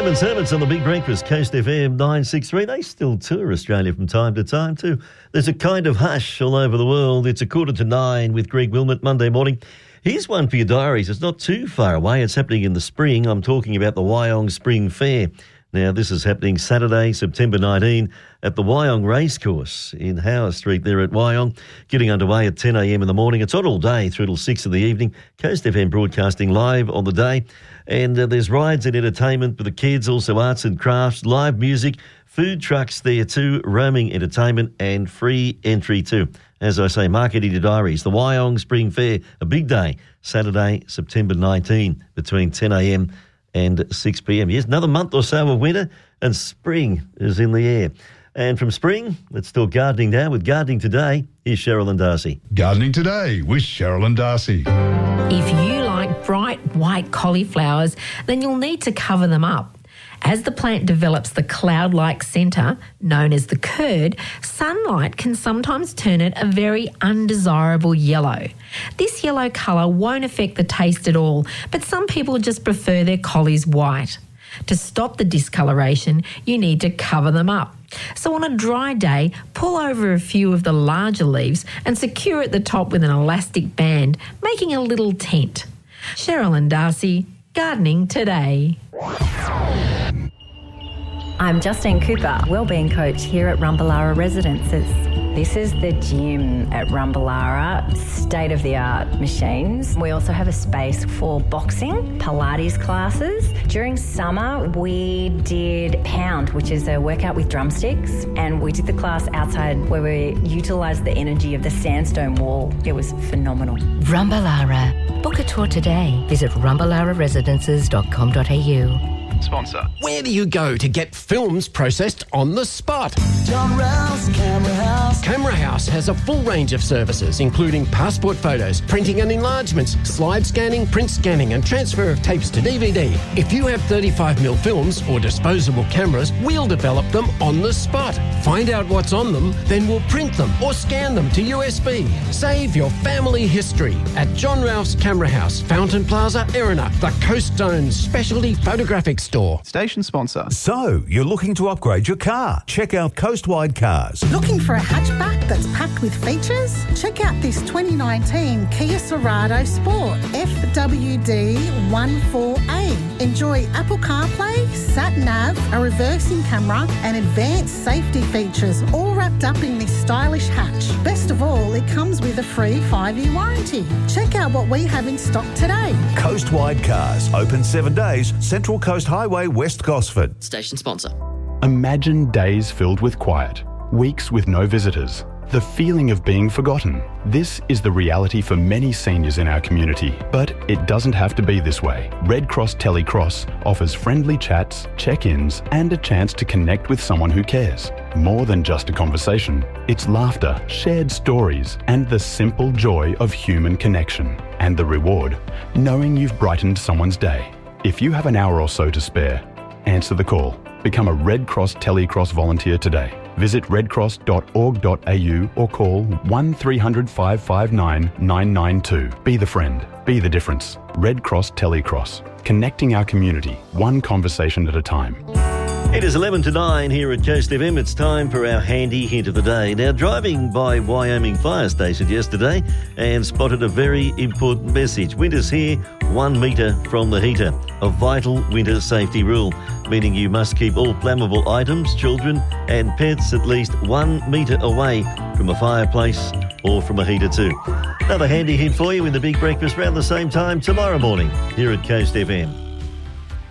Simon's Hermits on the Big Breakfast, Coast FM 963. They still tour Australia from time to time too. There's a kind of hush all over the world. It's 8:45 with Greg Wilmot Monday morning. Here's one for your diaries. It's not too far away. It's happening in the spring. I'm talking about the Wyong Spring Fair. Now, this is happening Saturday, September 19, at the Wyong Racecourse in Howard Street there at Wyong, getting underway at 10 a.m. in the morning. It's on all day through till 6 in the evening. Coast FM broadcasting live on the day. And there's rides and entertainment for the kids, also arts and crafts, live music, food trucks there too, roaming entertainment and free entry too. As I say, mark it in your diaries. The Wyong Spring Fair, a big day, Saturday, September 19, between 10 a.m. and 6 p.m. Yes, another month or so of winter and spring is in the air. And from spring, let's talk gardening now. With Gardening Today, here's Cheryl and Darcy. Gardening Today with Cheryl and Darcy. If you like bright white cauliflowers, then you'll need to cover them up. As the plant develops the cloud-like centre, known as the curd, sunlight can sometimes turn it a very undesirable yellow. This yellow colour won't affect the taste at all, but some people just prefer their collies white. To stop the discoloration, you need to cover them up. So on a dry day, pull over a few of the larger leaves and secure at the top with an elastic band, making a little tent. Cheryl and Darcy, Gardening Today. I'm Justine Cooper, Wellbeing Coach here at Rumballara Residences. This is the gym at Rumballara, state-of-the-art machines. We also have a space for boxing, Pilates classes. During summer, we did Pound, which is a workout with drumsticks, and we did the class outside where we utilised the energy of the sandstone wall. It was phenomenal. Rumballara. Book a tour today. Visit rumballararesidences.com.au. Sponsor. Where do you go to get films processed on the spot? John Rouse Camera House. Camera House has a full range of services, including passport photos, printing and enlargements, slide scanning, print scanning and transfer of tapes to DVD. If you have 35mm films or disposable cameras, we'll develop them on the spot. Find out what's on them, then we'll print them or scan them to USB. Save your family history at John Rouse Camera House, Fountain Plaza, Erina, the Coast Zone's specialty photographic store. Station sponsor. So, you're looking to upgrade your car? Check out Coastwide Cars. Looking for a hatchback that's packed with features? Check out this 2019 Kia Sorado Sport FWD-14A. Enjoy Apple CarPlay, Sat-Nav, a reversing camera and advanced safety features all wrapped up in this stylish hatch. Best of all, it comes with a free 5-year warranty. Check out what we have in stock today. Coastwide Cars. Open 7 days. Central Coast Highway, West Gosford. Station sponsor. Imagine days filled with quiet, weeks with no visitors, the feeling of being forgotten. This is the reality for many seniors in our community, but it doesn't have to be this way. Red Cross Telecross offers friendly chats, check-ins, and a chance to connect with someone who cares. More than just a conversation, it's laughter, shared stories, and the simple joy of human connection. And the reward, knowing you've brightened someone's day. If you have an hour or so to spare, answer the call. Become a Red Cross Telecross volunteer today. Visit redcross.org.au or call 1300 559 992. Be the friend. Be the difference. Red Cross Telecross. Connecting our community, one conversation at a time. It is 11 to 9 here at Coast FM. It's time for our handy hint of the day. Now, driving by Wyoming Fire Station yesterday and spotted a very important message. Winter's here, 1 metre from the heater. A vital winter safety rule, meaning you must keep all flammable items, children and pets at least 1 metre away from a fireplace or from a heater too. Another handy hint for you in the Big Breakfast around the same time tomorrow morning here at Coast FM.